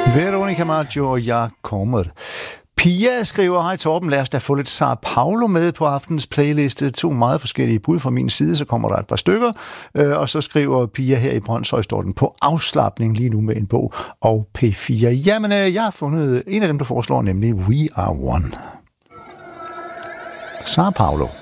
Veronica Maggio, jeg kommer. Pia skriver, hej Torben, lad os da få lidt Sao Paulo med på aftenens playliste. 2 meget forskellige bud fra min side, så kommer der et par stykker. Og så skriver Pia her i Brønshøj, står den på afslapning lige nu med en bog og P4. Jamen, jeg har fundet en af dem, du foreslår, nemlig We Are One. Sao Paulo.